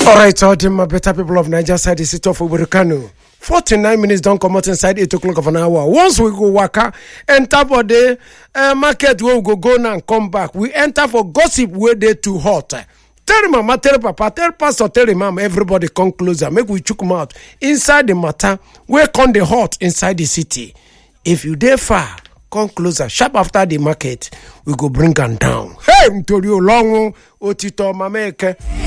All right, all my better people of Niger side, the city of Oburikano. 49 minutes don't come out inside 8 o'clock of an hour. Once we go waka, enter for the market where we go now and come back. We enter for gossip where they too hot. Tell mama, tell papa, tell pastor, tell mama, everybody come closer. Make we chook them out. Inside the matter, where come the hot inside the city. If you there far, come closer. Sharp after the market, we go bring them down. Hey, Mtorio Longo, Otito Mameke.